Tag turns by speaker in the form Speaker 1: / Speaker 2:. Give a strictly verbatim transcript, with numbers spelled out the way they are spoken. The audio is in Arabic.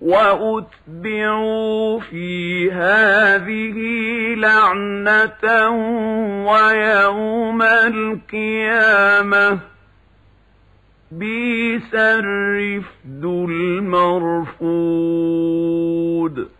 Speaker 1: وأتبعوا في هذه لعنة ويوم القيامة بئس الرفد المرفود.